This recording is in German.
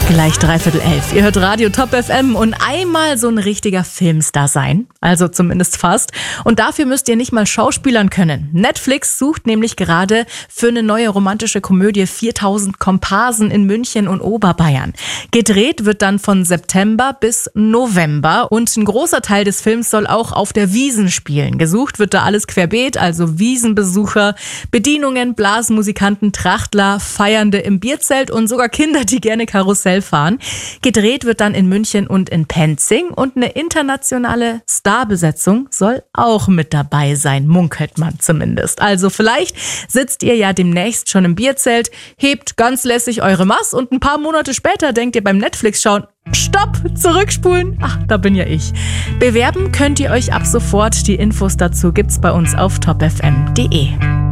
Gleich 11:15. Ihr hört Radio Top FM und einmal so ein richtiger Filmstar sein. Also zumindest fast. Und dafür müsst ihr nicht mal schauspielern können. Netflix sucht nämlich gerade für eine neue romantische Komödie 4000 Komparsen in München und Oberbayern. Gedreht wird dann von September bis November und ein großer Teil des Films soll auch auf der Wiesn spielen. Gesucht wird da alles querbeet, also Wiesenbesucher, Bedienungen, Blasmusikanten, Trachtler, Feiernde im Bierzelt und sogar Kinder, die gerne Karussell fahren. Gedreht wird dann in München und in Penzing und eine internationale Starbesetzung soll auch mit dabei sein, munkelt man zumindest. Also vielleicht sitzt ihr ja demnächst schon im Bierzelt, hebt ganz lässig eure Maß und ein paar Monate später denkt ihr beim Netflix-Schauen, Stopp, zurückspulen. Ach, da bin ja ich. Bewerben könnt ihr euch ab sofort. Die Infos dazu gibt's bei uns auf topfm.de.